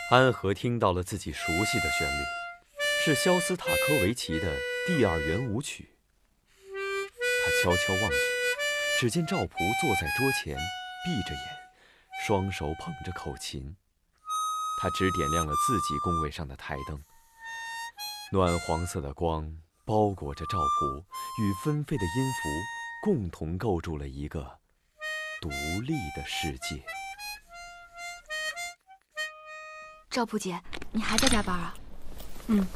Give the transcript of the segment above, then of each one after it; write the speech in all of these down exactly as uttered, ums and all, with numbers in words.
安和听到了自己熟悉的旋律，是肖斯塔科维奇的第二圆舞曲。他悄悄望去，只见赵普坐在桌前，闭着眼，双手捧着口琴。他只点亮了自己工位上的台灯，暖黄色的光包裹着赵普与纷飞的音符，共同构筑了一个独立的世界。 赵普姐，你还在加班啊？ 嗯。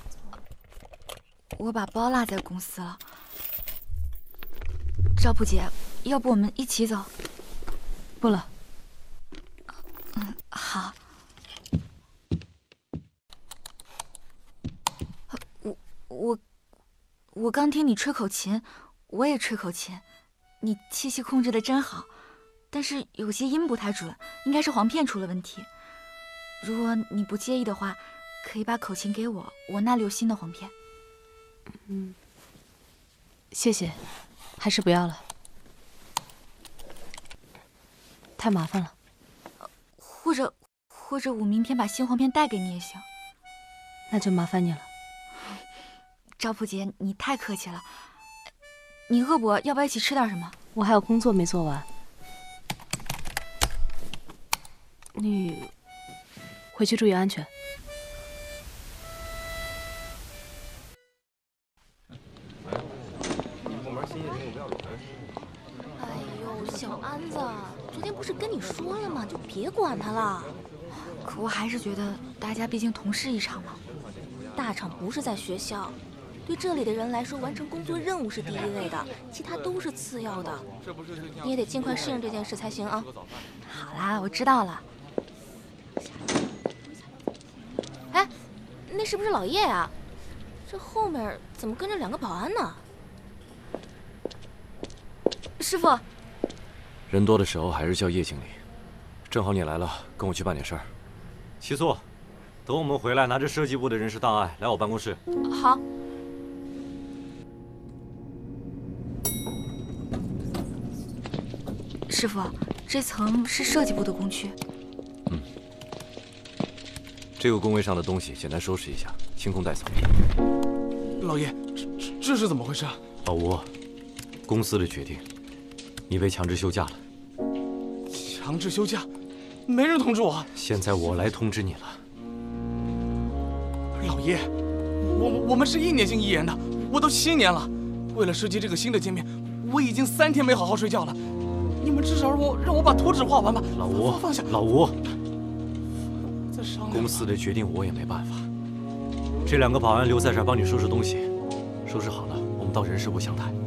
我把包落在公司了。赵普姐，要不我们一起走？ 不了。 嗯，好。我我我刚听你吹口琴，我也吹口琴，你气息控制的真好，但是有些音不太准，应该是簧片出了问题。如果你不介意的话，可以把口琴给我，我那里有新的簧片。 嗯，谢谢，还是不要了，太麻烦了。 或者，或者我明天把新簧片带给你也行。 那就麻烦你了。 赵普姐，你太客气了。你饿不？要不要一起吃点什么？ 我还有工作没做完。你回去注意安全。 哎呦，小安子，昨天不是跟你说了吗？就别管他了。 可我还是觉得大家毕竟同事一场嘛。 大厂不是在学校，对这里的人来说，完成工作任务是第一位的，其他都是次要的。你也得尽快适应这件事才行啊。 好啦，我知道了。 哎，那是不是老叶呀？这后面怎么跟着两个保安呢？ 师傅， 人多的时候还是叫叶经理。正好你来了，跟我去办点事儿。 齐素，等我们回来，拿着设计部的人事档案来我办公室。 好。 师傅，这层是设计部的工区。 嗯。这个工位上的东西简单收拾一下，清空带走。 老叶，这这这是怎么回事啊？ 老吴，公司的决定，你被强制休假了。 强制休假？没人通知我。 现在我来通知你了。 老叶，我我们是一年经一言的，我都七年了。为了设计这个新的界面，我已经三天没好好睡觉了。你们至少让我让我把图纸画完吧。 老吴， 放下。 老吴， 再商量。 公司的决定我也没办法。这两个保安留在这儿帮你收拾东西，收拾好了，我们到人事部详谈。